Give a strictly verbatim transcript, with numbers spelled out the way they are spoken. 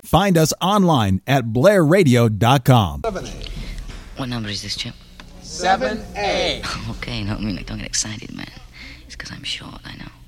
Find us online at blair radio dot com. What number is this, Chip? seven A. Okay, no, I mean, like, don't get excited, man. It's because I'm short, I know.